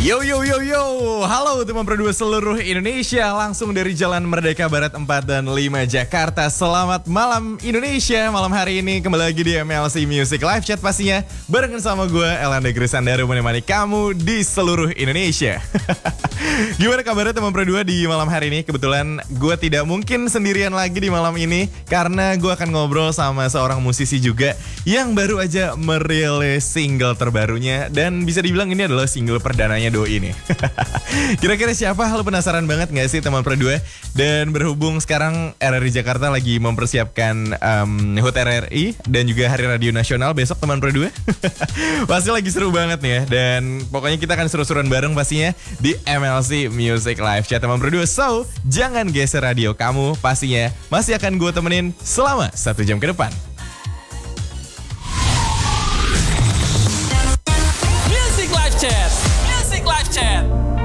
Yo yo yo yo, halo teman berdua seluruh Indonesia, langsung dari Jalan Merdeka Barat 4 dan 5 Jakarta. Selamat malam Indonesia, malam hari ini kembali lagi di MLC Music Live Chat pastinya. Barengan sama gue, Elanda Grisandaru, menemani kamu di seluruh Indonesia. Gimana kabarnya teman berdua di malam hari ini? Kebetulan gue tidak mungkin sendirian lagi di malam ini, karena gue akan ngobrol sama seorang musisi juga yang baru aja merilis single terbarunya. Dan bisa dibilang ini adalah single perdananya Doi ini. Kira-kira siapa? Lo penasaran banget gak sih teman berdua? Dan berhubung sekarang RRI Jakarta lagi mempersiapkan HUT RRI dan juga Hari Radio Nasional besok teman berdua. Pasti lagi seru banget nih ya. Dan pokoknya kita akan seru-seruan bareng pastinya di MLC Music Live Chat teman berdua. So, jangan geser radio kamu, pastinya masih akan gue temenin selama 1 jam ke depan.